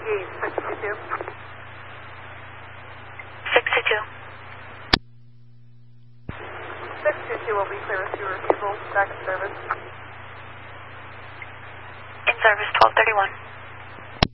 622. 622. 622 will be clear with your refusal. Back in service. In service 1231.